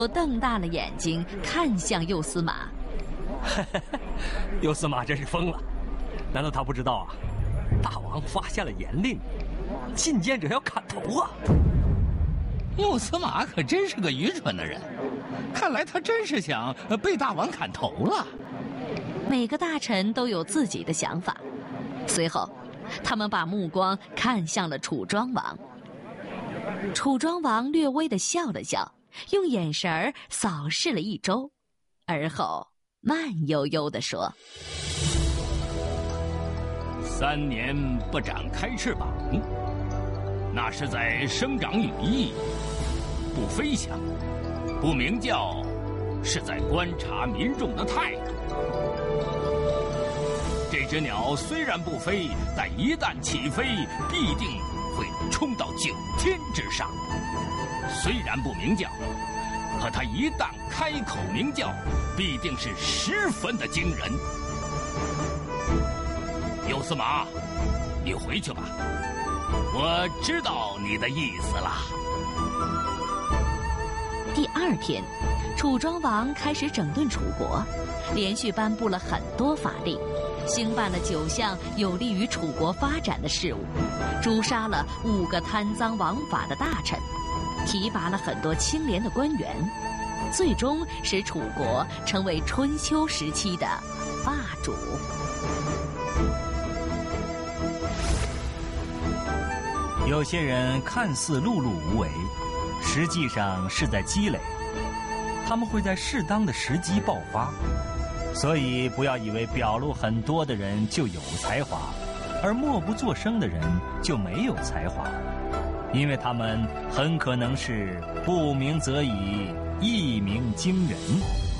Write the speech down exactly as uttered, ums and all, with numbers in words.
都瞪大了眼睛看向右司马。 右司马真是疯了，难道他不知道啊？大王发下了严令，进谏者要砍头啊！ 右司马可真是个愚蠢的人，看来他真是想被大王砍头了。 每个大臣都有自己的想法，随后他们把目光看向了楚庄王。楚庄王略微地笑了笑，用眼神儿扫视了一周，而后慢悠悠地说： 三年不展开翅膀，那是在生长羽翼，不飞翔；不鸣叫，是在观察民众的态度。这只鸟虽然不飞，但一旦起飞，必定会冲到九天之上。虽然不鸣叫，可它一旦开口鸣叫，必定是十分的惊人。右司马，你回去吧，我知道你的意思了。 第二天，楚庄王开始整顿楚国，连续颁布了很多法令，兴办了九项有利于楚国发展的事务，诛杀了五个贪赃枉法的大臣，提拔了很多清廉的官员，最终使楚国成为春秋时期的霸主。 有些人看似碌碌无为，实际上是在积累，他们会在适当的时机爆发。所以不要以为表露很多的人就有才华，而默不作声的人就没有才华，因为他们很可能是不鸣则已，一鸣惊人。